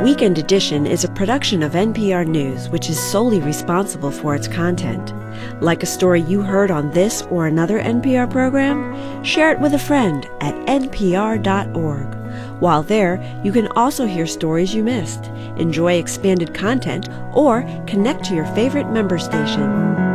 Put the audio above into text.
Weekend Edition is a production of NPR News, which is solely responsible for its content. Like a story you heard on this or another NPR program? Share it with a friend at npr.org. While there, you can also hear stories you missed, enjoy expanded content, or connect to your favorite member station.